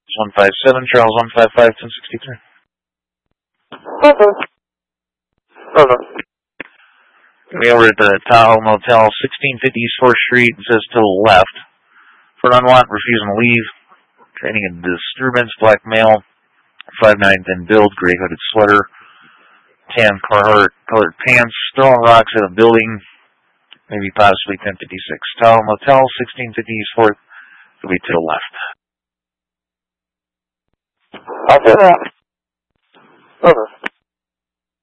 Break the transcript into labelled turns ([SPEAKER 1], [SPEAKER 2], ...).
[SPEAKER 1] 157, Charles 155, 1063.
[SPEAKER 2] Over. Over.
[SPEAKER 1] We're over at the Tahoe Motel, 1650 East 4th Street. It says to the left. For an unwanted, refusing to leave. Training a disturbance, black male, 5'9" thin build, gray hooded sweater, tan Carhartt colored pants, throwing rocks at a building, maybe possibly 1056. Tahoe Motel, 1650 East 4th. It'll be to the left.
[SPEAKER 2] Over. Over.